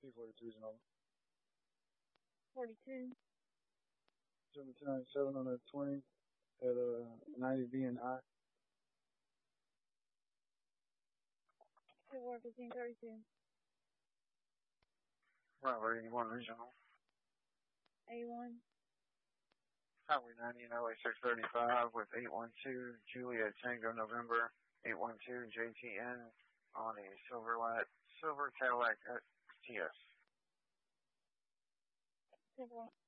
T42's number. 42. 1797 on the 20 at 90B and I. 1532. Robert 81 Regional. 81. Highway 90 and LA 635 with 812 Juliet Tango November 812 JTN on a silver Cadillac TS. 10-4.